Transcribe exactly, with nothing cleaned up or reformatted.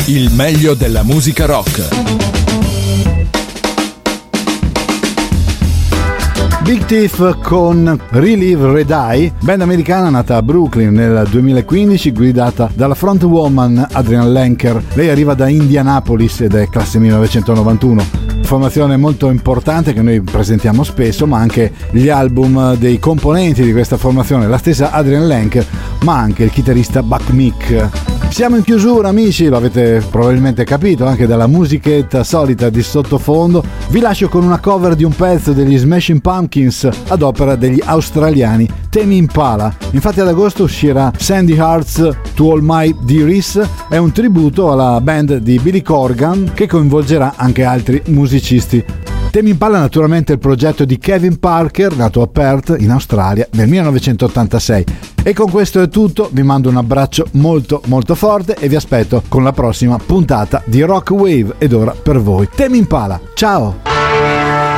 Il meglio della musica rock. Big Thief con Relive Red Eye, band americana nata a Brooklyn nel duemilaquindici, guidata dalla frontwoman Adrienne Lenker. Lei arriva da Indianapolis ed è classe millenovecentonovantuno. Formazione molto importante che noi presentiamo spesso, ma anche gli album dei componenti di questa formazione, la stessa Adrienne Lenker, ma anche il chitarrista Buck Meek. Siamo in chiusura, amici, lo avete probabilmente capito anche dalla musichetta solita di sottofondo. Vi lascio con una cover di un pezzo degli Smashing Pumpkins ad opera degli australiani Tame Impala. Infatti ad agosto uscirà Sandy Hearts To All My Dearies, è un tributo alla band di Billy Corgan che coinvolgerà anche altri musicisti. Tame Impala è naturalmente il progetto di Kevin Parker, nato a Perth in Australia nel millenovecentottantasei. E con questo è tutto, vi mando un abbraccio molto molto forte e vi aspetto con la prossima puntata di Rock Wave. Ed ora per voi Tame Impala, ciao!